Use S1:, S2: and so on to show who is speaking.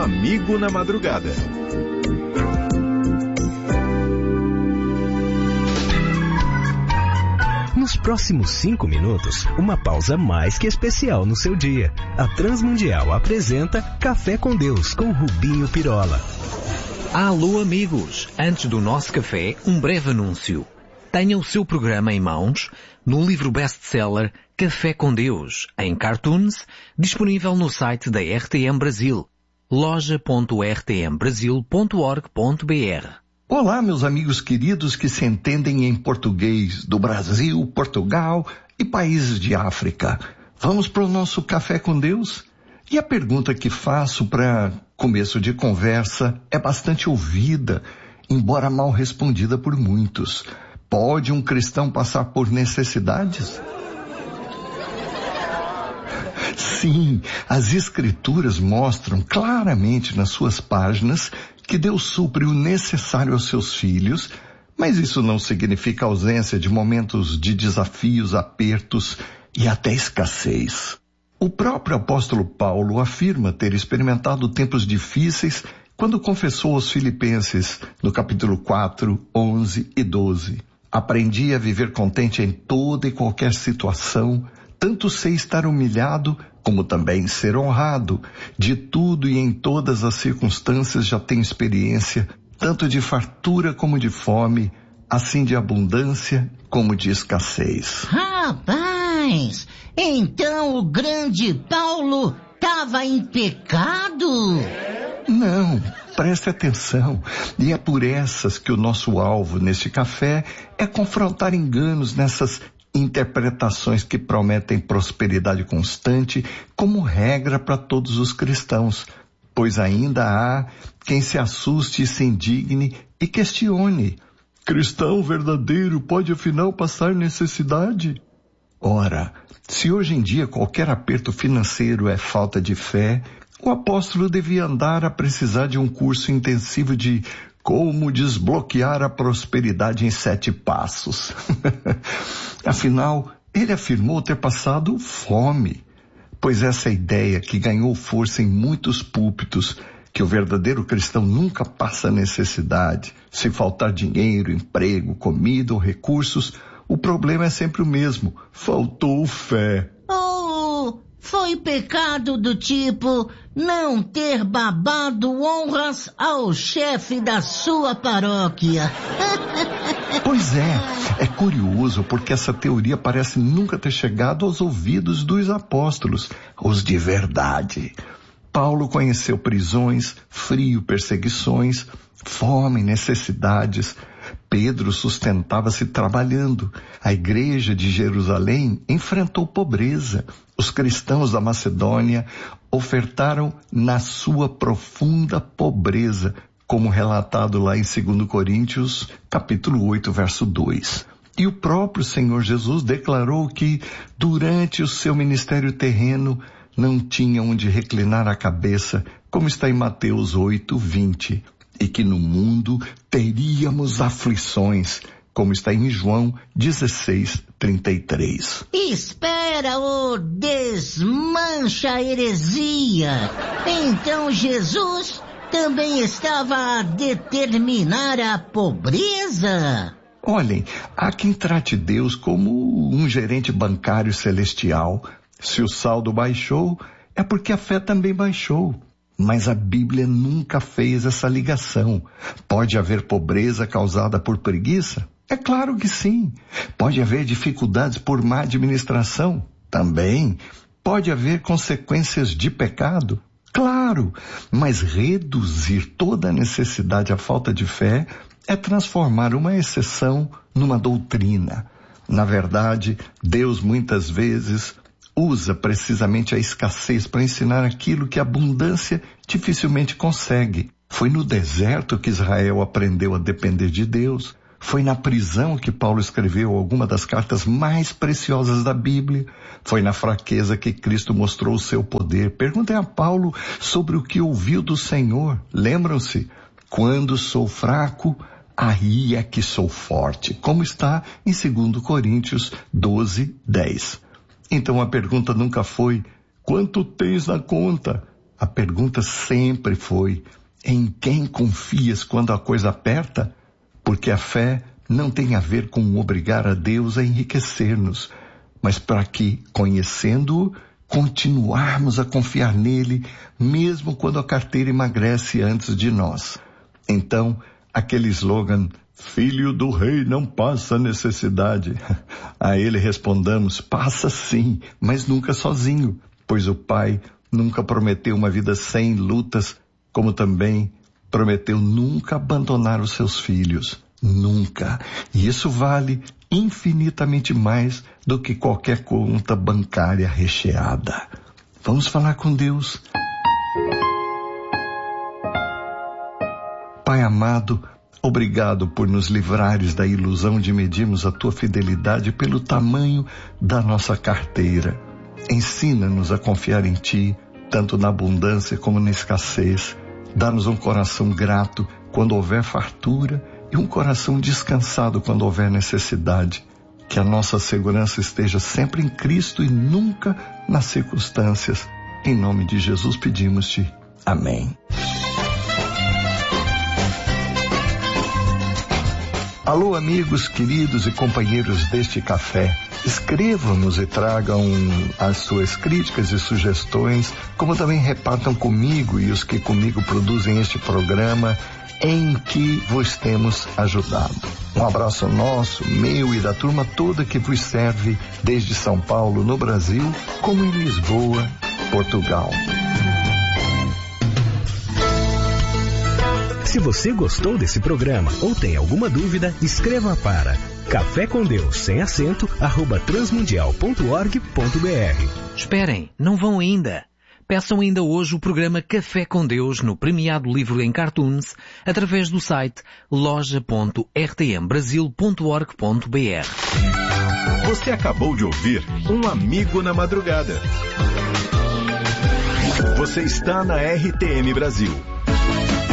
S1: Amigo na Madrugada.
S2: Nos próximos 5 minutos, uma pausa mais que especial no seu dia. A Transmundial apresenta Café com Deus, com Rubinho Pirola.
S3: Alô amigos, antes do nosso café, um breve anúncio. Tenha o seu programa em mãos no livro best-seller Café com Deus, em cartoons, disponível no site da RTM Brasil, loja.rtmbrasil.org.br.
S4: Olá, meus amigos queridos que se entendem em português do Brasil, Portugal e países de África. Vamos para o nosso Café com Deus? E a pergunta que faço para começo de conversa é bastante ouvida, embora mal respondida por muitos. Pode um cristão passar por necessidades? Sim, as Escrituras mostram claramente nas suas páginas que Deus supre o necessário aos seus filhos, mas isso não significa ausência de momentos de desafios, apertos e até escassez. O próprio apóstolo Paulo afirma ter experimentado tempos difíceis quando confessou aos Filipenses, no capítulo 4, 11 e 12. Aprendi a viver contente em toda e qualquer situação, tanto sei estar humilhado, como também ser honrado. De tudo e em todas as circunstâncias já tenho experiência, tanto de fartura como de fome, assim de abundância como de escassez.
S5: Rapaz, então o grande Paulo estava em pecado?
S4: Não, preste atenção. E é por essas que o nosso alvo neste café é confrontar enganos nessas interpretações que prometem prosperidade constante como regra para todos os cristãos, pois ainda há quem se assuste e se indigne e questione. Cristão verdadeiro pode afinal passar necessidade? Ora, se hoje em dia qualquer aperto financeiro é falta de fé, o apóstolo devia andar a precisar de um curso intensivo de como desbloquear a prosperidade em 7 passos. Afinal, ele afirmou ter passado fome, pois essa ideia que ganhou força em muitos púlpitos, que o verdadeiro cristão nunca passa necessidade. Se faltar dinheiro, emprego, comida ou recursos, o problema é sempre o mesmo: faltou fé.
S5: Foi pecado do tipo não ter babado honras ao chefe da sua paróquia.
S4: Pois é curioso porque essa teoria parece nunca ter chegado aos ouvidos dos apóstolos, os de verdade. Paulo conheceu prisões, frio, perseguições, fome, necessidades. Pedro sustentava-se trabalhando. A igreja de Jerusalém enfrentou pobreza. Os cristãos da Macedônia ofertaram na sua profunda pobreza, como relatado lá em 2 Coríntios, capítulo 8, verso 2. E o próprio Senhor Jesus declarou que, durante o seu ministério terreno, não tinha onde reclinar a cabeça, como está em Mateus 8, 20. E que no mundo teríamos aflições, como está em João 16, 33.
S5: Espera, desmancha a heresia. Então Jesus também estava a determinar a pobreza?
S4: Olhem, há quem trate Deus como um gerente bancário celestial. Se o saldo baixou, é porque a fé também baixou. Mas a Bíblia nunca fez essa ligação. Pode haver pobreza causada por preguiça? É claro que sim. Pode haver dificuldades por má administração? Também. Pode haver consequências de pecado? Claro. Mas reduzir toda a necessidade à falta de fé é transformar uma exceção numa doutrina. Na verdade, Deus muitas vezes usa precisamente a escassez para ensinar aquilo que a abundância dificilmente consegue. Foi no deserto que Israel aprendeu a depender de Deus. Foi na prisão que Paulo escreveu alguma das cartas mais preciosas da Bíblia. Foi na fraqueza que Cristo mostrou o seu poder. Perguntem a Paulo sobre o que ouviu do Senhor. Lembram-se? Quando sou fraco, aí é que sou forte. Como está em 2 Coríntios 12, 10. Então a pergunta nunca foi: quanto tens na conta? A pergunta sempre foi: em quem confias quando a coisa aperta? Porque a fé não tem a ver com obrigar a Deus a enriquecer-nos, mas para que, conhecendo-o, continuarmos a confiar nele, mesmo quando a carteira emagrece antes de nós. Então, aquele slogan, filho do rei não passa necessidade. A ele respondamos, passa sim, mas nunca sozinho, pois o Pai nunca prometeu uma vida sem lutas, como também prometeu nunca abandonar os seus filhos. Nunca. E isso vale infinitamente mais do que qualquer conta bancária recheada. Vamos falar com Deus. Pai amado, obrigado por nos livrares da ilusão de medirmos a tua fidelidade pelo tamanho da nossa carteira. Ensina-nos a confiar em ti, tanto na abundância como na escassez. Dá-nos um coração grato quando houver fartura e um coração descansado quando houver necessidade. Que a nossa segurança esteja sempre em Cristo e nunca nas circunstâncias. Em nome de Jesus pedimos-te. Amém. Alô, amigos, queridos e companheiros deste café. Escrevam-nos e tragam as suas críticas e sugestões, como também repartam comigo e os que comigo produzem este programa em que vos temos ajudado. Um abraço nosso, meu e da turma toda que vos serve desde São Paulo, no Brasil, como em Lisboa, Portugal.
S2: Se você gostou desse programa ou tem alguma dúvida, escreva para Café com Deus, sem acento, @transmundial.org.br.
S3: Esperem, não vão ainda. Peçam ainda hoje o programa Café com Deus no premiado livro em cartoons através do site loja.rtmbrasil.org.br.
S1: Você acabou de ouvir Um Amigo na Madrugada. Você está na RTM Brasil.